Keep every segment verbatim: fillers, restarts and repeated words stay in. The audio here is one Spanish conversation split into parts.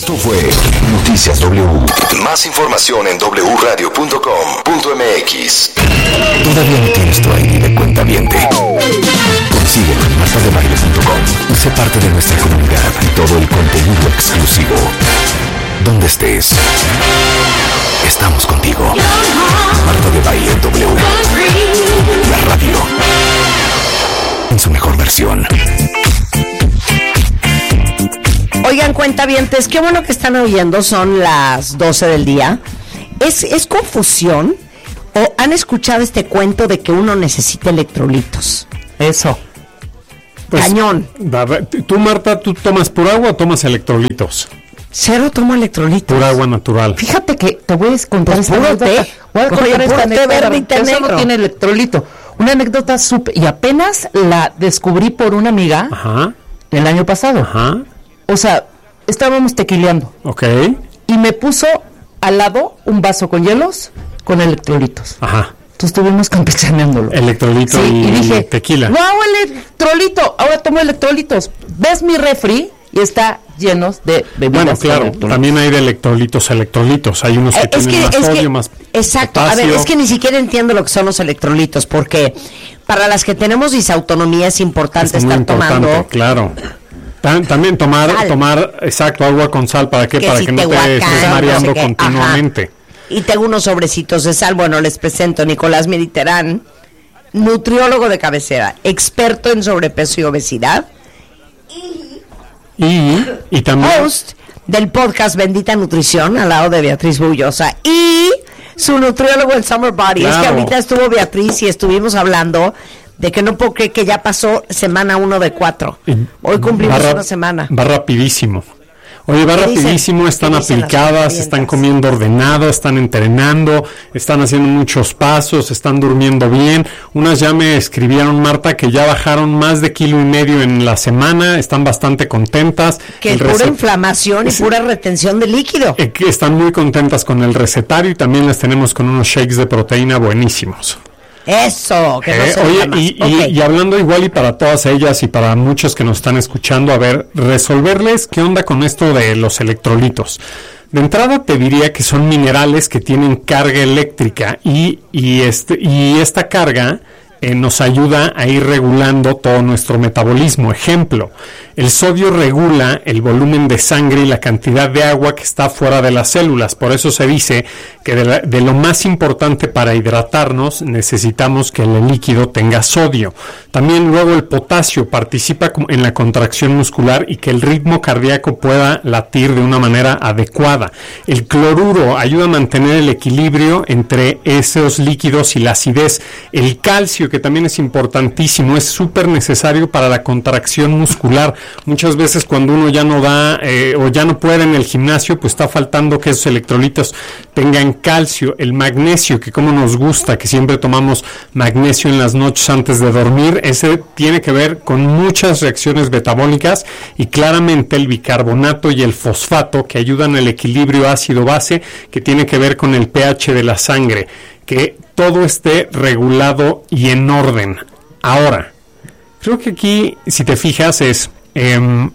Esto fue Noticias W. Más información en doble u radio punto com punto m x. ¿Todavía no tienes tu I D de cuentaviente? Consíguelo en marta de baile punto com y sé parte de nuestra comunidad y todo el contenido exclusivo. Donde estés, estamos contigo. Marta de Baile W. La radio en su mejor versión. Oigan, cuentavientes, qué bueno que están oyendo, son las doce del día. ¿Es, es confusión o han escuchado este cuento de que uno necesita electrolitos? Eso. Pues, Cañón. Tú, Marta, ¿tú tomas pura agua o tomas electrolitos? Cero tomo electrolitos. Pura agua natural. Fíjate que te voy a contar Pues esta puro anécdota. té. Voy a contar Oye, esta puro té anécdota, verde y té que eso negro. no tiene electrolito. Una anécdota súper... Y apenas la descubrí por una amiga Ajá, el año pasado. ajá, O sea, estábamos tequileando ok, y me puso al lado un vaso con hielos con electrolitos. ajá. Entonces estuvimos campechaneándolo. Electrolito Sí, y, y dije, tequila. ¡wow, electrolito! Ahora tomo electrolitos. ¿Ves mi refri? Y está lleno de bebidas. Bueno, claro, con electrolitos. también hay de electrolitos a electrolitos. Hay unos que Eh, es tienen que, más es sodio, que, más exacto, potasio. a ver, es que ni siquiera entiendo lo que son los electrolitos, porque para las que tenemos disautonomía es importante Es muy estar importante, tomando claro. Tam- También tomar, Sal. tomar, exacto, agua con sal. ¿Para qué? Que Para si que no te Tehuacán, estés no mareando sé qué, continuamente. ajá. Y tengo unos sobrecitos de sal. Bueno, les presento Nicolás Militerán, nutriólogo de cabecera, experto en sobrepeso y obesidad, Y, y también... host del podcast Bendita Nutrición, al lado de Beatriz Bullosa, y su nutriólogo el Summer Body. Es que Claro. ahorita estuvo Beatriz y estuvimos hablando de que no puedo creer que ya pasó semana uno de cuatro. Hoy cumplimos va ra- una semana. Va rapidísimo. Oye, va ¿Qué dicen? rapidísimo, están ¿Qué dicen las aplicadas, cuentavientas? están comiendo ordenado, están entrenando, están haciendo muchos pasos, están durmiendo bien. Unas ya me escribieron, Marta, que ya bajaron más de kilo y medio en la semana, están bastante contentas. Que El es pura recet- inflamación y Sí. pura retención de líquido. eh, que están muy contentas con el recetario y también las tenemos con unos shakes de proteína buenísimos. Eso, que no Eh, se oye, diga más. y, y- Ok. y hablando igual y para todas ellas y para muchos que nos están escuchando, a ver, resolverles qué onda con esto de los electrolitos. De entrada te diría que son minerales que tienen carga eléctrica y, y, este, y esta carga eh, nos ayuda a ir regulando todo nuestro metabolismo. Ejemplo, el sodio regula el volumen de sangre y la cantidad de agua que está fuera de las células. Por eso se dice que de, la- de lo más importante para hidratarnos necesitamos que el líquido tenga sodio. También luego el potasio participa como en la contracción muscular y que el ritmo cardíaco pueda latir de una manera adecuada. El cloruro ayuda a mantener el equilibrio entre esos líquidos y la acidez. El calcio, que también es importantísimo, es súper necesario para la contracción muscular. Muchas veces cuando uno ya no da eh, o ya no puede en el gimnasio, pues está faltando que esos electrolitos tengan calcio. El magnesio, que como nos gusta, que siempre tomamos magnesio en las noches antes de dormir, ese tiene que ver con muchas reacciones metabólicas y claramente el bicarbonato y el fosfato, que ayudan al equilibrio ácido-base, que tiene que ver con el pH de la sangre, que todo esté regulado y en orden. Ahora, creo que aquí, si te fijas, es eh,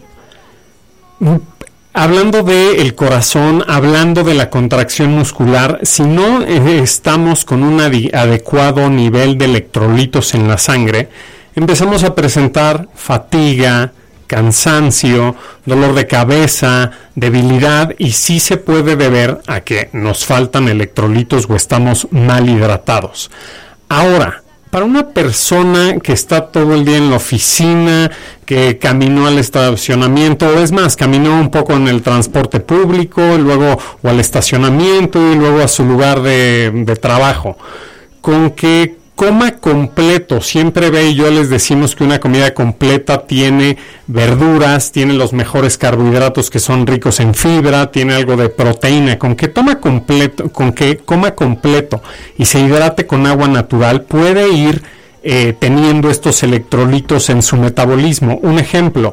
hablando del corazón, hablando de la contracción muscular. Si no eh, estamos con un adi- adecuado nivel de electrolitos en la sangre, empezamos a presentar fatiga, cansancio, dolor de cabeza, debilidad, y sí se puede deber a que nos faltan electrolitos o estamos mal hidratados. Ahora, para una persona que está todo el día en la oficina, que caminó al estacionamiento, o es más, caminó un poco en el transporte público, y luego o al estacionamiento y luego a su lugar de, de trabajo, con que coma completo, siempre ve y yo les decimos que una comida completa tiene verduras, tiene los mejores carbohidratos que son ricos en fibra, tiene algo de proteína, con que toma completo, con que coma completo y se hidrate con agua natural, puede ir eh, teniendo estos electrolitos en su metabolismo. Un ejemplo,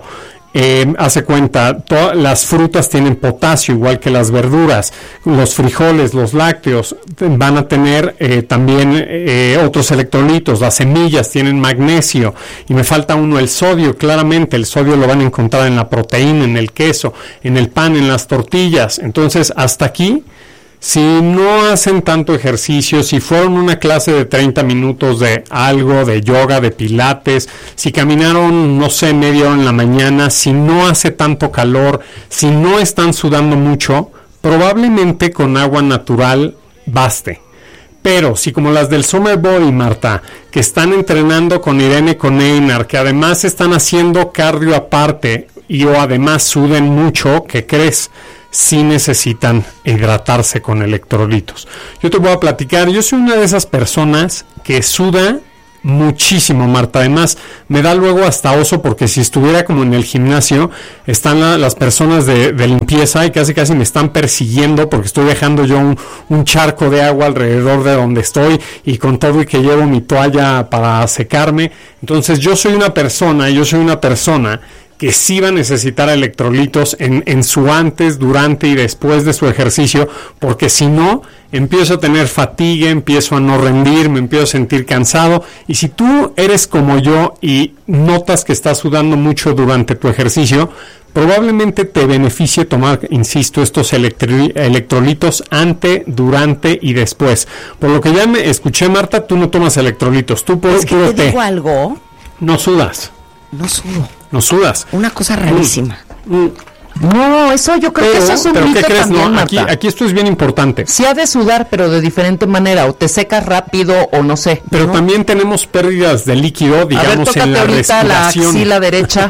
Eh, hace cuenta, to- las frutas tienen potasio, igual que las verduras, los frijoles, los lácteos t- van a tener eh, también eh, otros electrolitos, las semillas tienen magnesio, y me falta uno, el sodio. Claramente el sodio lo van a encontrar en la proteína, en el queso, en el pan, en las tortillas. Entonces, hasta aquí, si no hacen tanto ejercicio, si fueron una clase de treinta minutos de algo, de yoga, de pilates, si caminaron, no sé, media hora en la mañana, si no hace tanto calor, si no están sudando mucho, probablemente con agua natural baste. Pero si como las del Summer Body, Marta, que están entrenando con Irene con Einar, que además están haciendo cardio aparte y o además suden mucho, ¿qué crees? Sí necesitan hidratarse con electrolitos. Yo te voy a platicar, yo soy una de esas personas que suda muchísimo, Marta. Además, me da luego hasta oso, porque si estuviera como en el gimnasio, están la, las personas de, de limpieza y casi casi me están persiguiendo porque estoy dejando yo un, un charco de agua alrededor de donde estoy, y con todo y que llevo mi toalla para secarme. Entonces yo soy una persona, yo soy una persona que sí va a necesitar electrolitos en, en su antes, durante y después de su ejercicio, porque si no, empiezo a tener fatiga, empiezo a no rendir, me empiezo a sentir cansado. Y si tú eres como yo y notas que estás sudando mucho durante tu ejercicio, probablemente te beneficie tomar, insisto, estos electri- electrolitos ante, durante y después. Por lo que ya me escuché, Marta, tú no tomas electrolitos, tú por Es que puro te té. digo algo, No sudas, no sudo. no sudas. Una cosa rarísima. Mm. No, eso yo creo Pero, que eso es un pero mito ¿qué crees? también, No, aquí, Marta. aquí esto es bien importante. Sí ha de sudar, pero de diferente manera, o te secas rápido, o no sé. Pero ¿no? también tenemos pérdidas de líquido, A ver, digamos, tócate en la ahorita la respiración. axila derecha.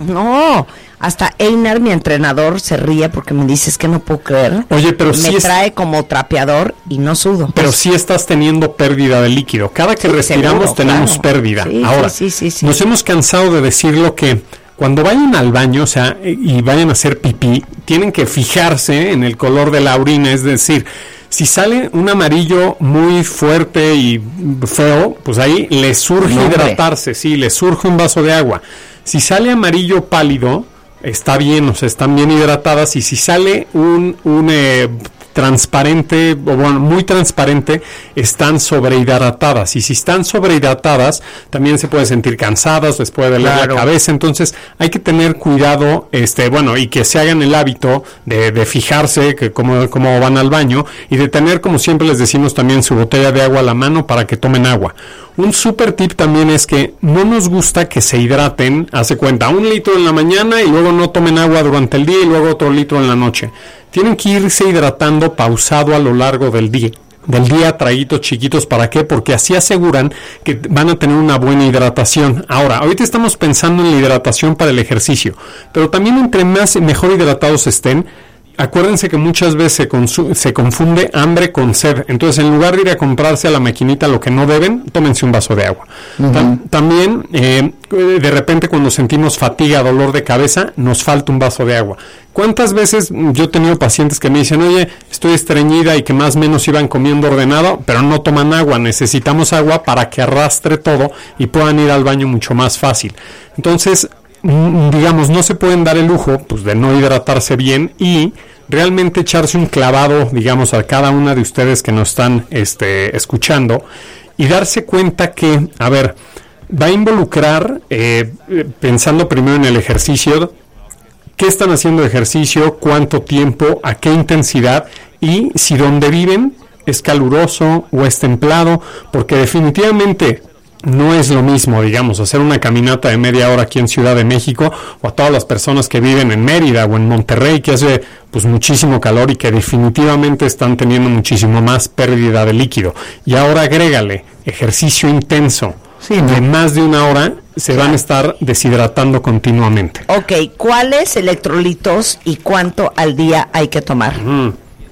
No, hasta Einar, mi entrenador, se ríe porque me dice, es que no puedo creer. Oye, pero me sí es- trae como trapeador y no sudo. Pero sí estás teniendo pérdida de líquido. Cada que Sí, respiramos seguro, tenemos claro. pérdida. Sí, Ahora, sí, sí, sí, sí. nos hemos cansado de decirlo que cuando vayan al baño, o sea, y vayan a hacer pipí, tienen que fijarse en el color de la orina, es decir, si sale un amarillo muy fuerte y feo, pues ahí les surge No, hombre. hidratarse, sí, les surge un vaso de agua. Si sale amarillo pálido, está bien, o sea, están bien hidratadas. Y si sale un, un eh, transparente, o bueno, muy transparente, están sobrehidratadas. Y si están sobrehidratadas, también se puede sentir cansadas, les puede doler Claro. la cabeza. Entonces, hay que tener cuidado, este, bueno, y que se hagan el hábito de, de fijarse que cómo, cómo van al baño, y de tener, como siempre les decimos, también su botella de agua a la mano para que tomen agua. Un super tip también es que no nos gusta que se hidraten, hace cuenta, un litro en la mañana y luego no tomen agua durante el día y luego otro litro en la noche. Tienen que irse hidratando pausado a lo largo del día. Del día, traguitos chiquitos. ¿Para qué? Porque así aseguran que van a tener una buena hidratación. Ahora, ahorita estamos pensando en la hidratación para el ejercicio, pero también entre más mejor hidratados estén, acuérdense que muchas veces se, consu- se confunde hambre con sed. Entonces, en lugar de ir a comprarse a la maquinita lo que no deben, tómense un vaso de agua. Uh-huh. Tam- también, eh, de repente cuando sentimos fatiga, dolor de cabeza, nos falta un vaso de agua. ¿Cuántas veces yo he tenido pacientes que me dicen, oye, estoy estreñida, y que más o menos iban comiendo ordenado, pero no toman agua? Necesitamos agua para que arrastre todo y puedan ir al baño mucho más fácil. Entonces, digamos, no se pueden dar el lujo, pues, de no hidratarse bien, y realmente echarse un clavado, digamos, a cada una de ustedes que nos están este, escuchando, y darse cuenta que, a ver, va a involucrar, eh, pensando primero en el ejercicio, qué están haciendo de ejercicio, cuánto tiempo, a qué intensidad, y si donde viven es caluroso o es templado, porque definitivamente no es lo mismo, digamos, hacer una caminata de media hora aquí en Ciudad de México, o a todas las personas que viven en Mérida o en Monterrey, que hace pues muchísimo calor y que definitivamente están teniendo muchísimo más pérdida de líquido. Y ahora agrégale ejercicio intenso, Sí, ¿no? de más de una hora, se van a estar deshidratando continuamente. Ok, ¿cuáles electrolitos y cuánto al día hay que tomar? Mm.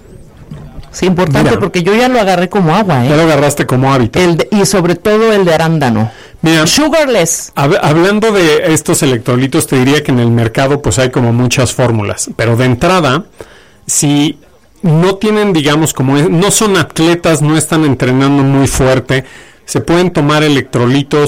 Sí, importante, Mira. porque yo ya lo agarré como agua, Ya ¿eh? lo agarraste como hábito. El de- y sobre todo el de arándano. Mira, Sugarless. hab- hablando de estos electrolitos, te diría que en el mercado pues hay como muchas fórmulas, pero de entrada, si no tienen, digamos, como es- no son atletas, no están entrenando muy fuerte, se pueden tomar electrolitos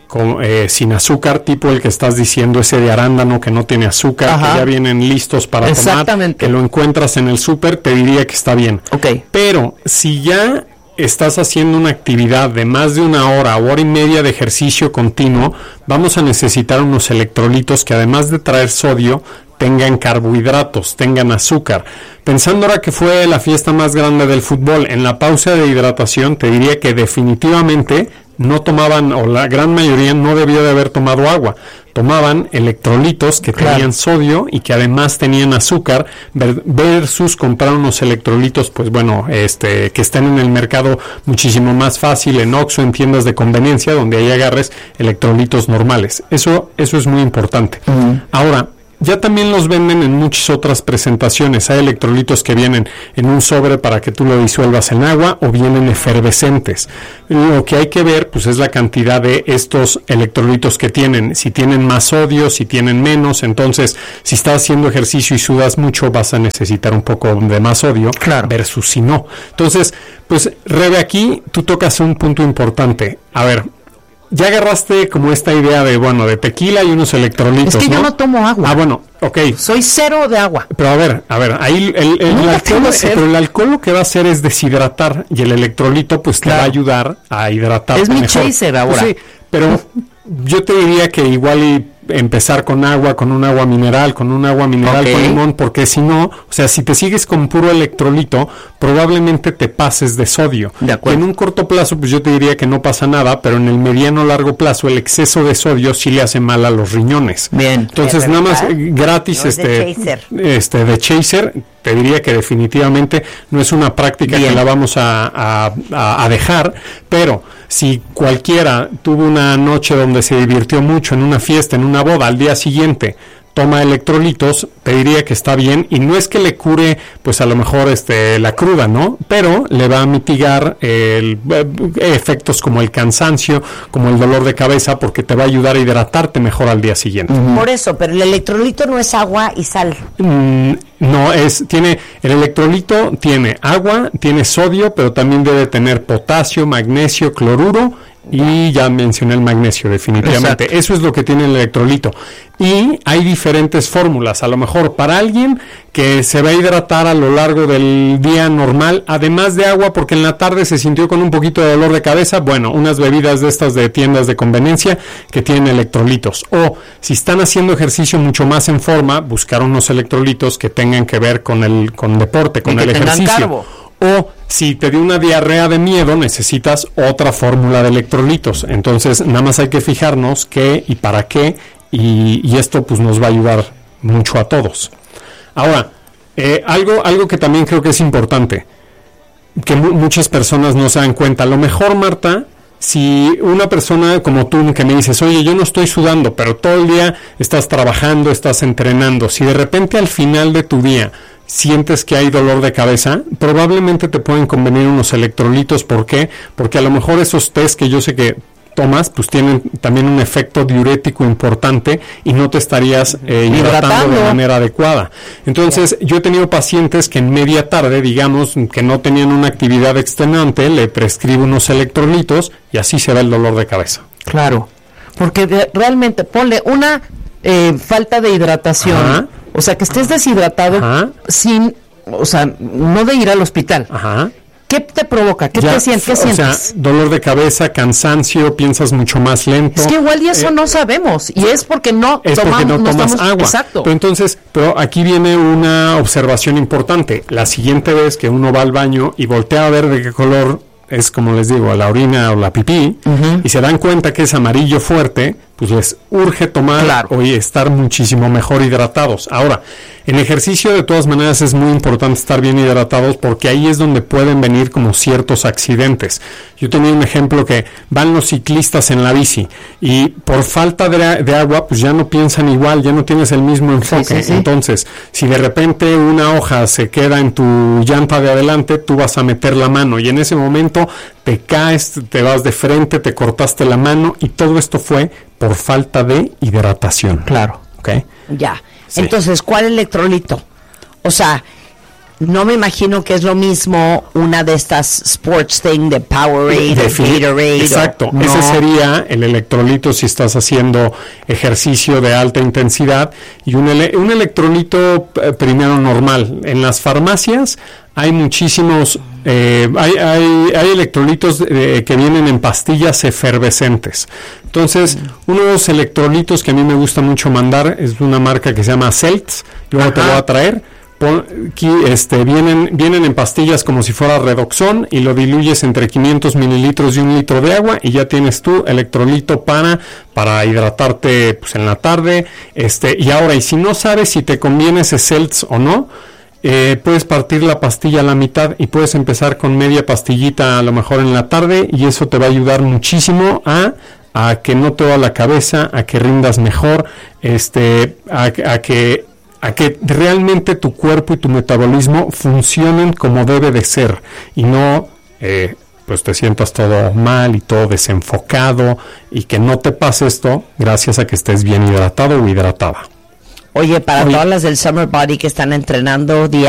con, eh, sin azúcar, tipo el que estás diciendo, ese de arándano que no tiene azúcar, Ajá. que ya vienen listos para tomar, Exactamente. que lo encuentras en el súper, te diría que está bien. Ok. Pero si ya estás haciendo una actividad de más de una hora o hora y media de ejercicio continuo, vamos a necesitar unos electrolitos que, además de traer sodio, tengan carbohidratos, tengan azúcar. Pensando ahora que fue la fiesta más grande del fútbol, en la pausa de hidratación te diría que definitivamente no tomaban, o la gran mayoría no debió de haber tomado agua. Tomaban electrolitos que Claro. tenían sodio y que además tenían azúcar, ver- versus comprar unos electrolitos, pues bueno, este, que estén en el mercado muchísimo más fácil, en Oxxo, en tiendas de conveniencia, donde ahí agarres electrolitos normales. Eso, eso es muy importante. Uh-huh. Ahora, ya también los venden en muchas otras presentaciones. Hay electrolitos que vienen en un sobre para que tú lo disuelvas en agua, o vienen efervescentes. Lo que hay que ver, pues, es la cantidad de estos electrolitos que tienen. Si tienen más sodio, si tienen menos. Entonces, si estás haciendo ejercicio y sudas mucho, vas a necesitar un poco de más sodio, Claro. versus si no. Entonces, pues, Rebe, aquí tú tocas un punto importante. A ver, ya agarraste como esta idea de, bueno, de tequila y unos electrolitos, Es que ¿no? yo no tomo agua. Ah, bueno, ok. Soy cero de agua. Pero a ver, a ver, ahí el, el, Nunca el alcohol, tengo sed. pero el alcohol lo que va a hacer es deshidratar, y el electrolito pues te Claro. va a ayudar a hidratar. Es mi chaser ahora. Sí, pero yo te diría que igual y empezar con agua, con un agua mineral, con un agua mineral Ok. con limón, porque si no, o sea, si te sigues con puro electrolito, probablemente te pases de sodio. De acuerdo. En un corto plazo, pues yo te diría que no pasa nada, pero en el mediano largo plazo, el exceso de sodio sí le hace mal a los riñones. Bien. Entonces, ¿De nada más verdad? eh, gratis, No es de este, chaser. este, de chaser, te diría que definitivamente no es una práctica Bien. que la vamos a, a- a- a dejar, pero si cualquiera tuvo una noche donde se divirtió mucho en una fiesta, en una boda, al día siguiente toma electrolitos, te diría que está bien, y no es que le cure, pues a lo mejor este la cruda, ¿no? Pero le va a mitigar el, eh, efectos como el cansancio, como el dolor de cabeza, porque te va a ayudar a hidratarte mejor al día siguiente. Por eso, pero el electrolito no es agua y sal. Mm, no, es, tiene, el electrolito tiene agua, tiene sodio, pero también debe tener potasio, magnesio, cloruro, y ya mencioné el magnesio, definitivamente. Exacto. Eso es lo que tiene el electrolito. Y hay diferentes fórmulas. A lo mejor para alguien que se va a hidratar a lo largo del día normal, además de agua, porque en la tarde se sintió con un poquito de dolor de cabeza, bueno, unas bebidas de estas de tiendas de conveniencia que tienen electrolitos. O si están haciendo ejercicio mucho más en forma, buscar unos electrolitos que tengan que ver con el con deporte, con Y que el tengan ejercicio. carbo. O si te dio una diarrea de miedo, necesitas otra fórmula de electrolitos. Entonces, nada más hay que fijarnos qué y para qué, y, y esto pues nos va a ayudar mucho a todos. Ahora, eh, algo, algo que también creo que es importante, que mu- muchas personas no se dan cuenta. A lo mejor, Marta, si una persona como tú que me dices, oye, yo no estoy sudando, pero todo el día estás trabajando, estás entrenando, si de repente al final de tu día sientes que hay dolor de cabeza, probablemente te pueden convenir unos electrolitos. ¿Por qué? Porque a lo mejor esos test que yo sé que tomas, pues tienen también un efecto diurético importante y no te estarías eh, hidratando, Hidratando. de manera adecuada. Entonces, yo he tenido pacientes que en media tarde, digamos, que no tenían una actividad extenuante, le prescribo unos electrolitos y así se va el dolor de cabeza. Claro. Porque de- realmente, ponle una eh, falta de hidratación. Ajá. O sea, que estés deshidratado Ajá. sin, o sea, no de ir al hospital. Ajá. ¿Qué te provoca? ¿Qué Ya, te sientes? ¿Qué o sientes? sea, dolor de cabeza, cansancio, piensas mucho más lento. Es que igual y eso Eh, no sabemos. Y es porque no es porque tomamos, no tomas estamos- agua. Exacto. Pero entonces, pero aquí viene una observación importante. La siguiente vez que uno va al baño y voltea a ver de qué color es, como les digo, la orina o la pipí, Ujú. y se dan cuenta que es amarillo fuerte, pues les urge tomar Claro. o estar muchísimo mejor hidratados. Ahora, en ejercicio de todas maneras es muy importante estar bien hidratados, porque ahí es donde pueden venir como ciertos accidentes. Yo tenía un ejemplo que van los ciclistas en la bici y por falta de, de agua pues ya no piensan igual, ya no tienes el mismo enfoque. sí, sí. Entonces, si de repente una hoja se queda en tu llanta de adelante, tú vas a meter la mano y en ese momento te caes, te vas de frente, te cortaste la mano, y todo esto fue por falta de hidratación. Claro. ¿Ok? Ya. Sí. Entonces, ¿cuál electrolito? O sea, no me imagino que es lo mismo una de estas sports thing de Powerade, de Gatorade. Exacto, no. Ese sería el electrolito si estás haciendo ejercicio de alta intensidad, y un, ele- un electrolito eh, primero normal. En las farmacias hay muchísimos, eh, hay, hay, hay electrolitos eh, que vienen en pastillas efervescentes. Entonces, mm. uno de los electrolitos que a mí me gusta mucho mandar es una marca que se llama Celts, luego te lo voy a traer. Aquí, este, vienen, vienen en pastillas como si fuera Redoxon, y lo diluyes entre quinientos mililitros y un litro de agua, y ya tienes tu electrolito para, para hidratarte pues, en la tarde. Este, y ahora, y si no sabes si te conviene ese Celts o no, eh, puedes partir la pastilla a la mitad y puedes empezar con media pastillita a lo mejor en la tarde, y eso te va a ayudar muchísimo a a que no te va la cabeza, a que rindas mejor, este, a, a que a que realmente tu cuerpo y tu metabolismo funcionen como debe de ser, y no eh, pues te sientas todo mal y todo desenfocado, y que no te pase esto gracias a que estés bien hidratado o hidratada. Oye, para Oye. todas las del Summer Body que están entrenando día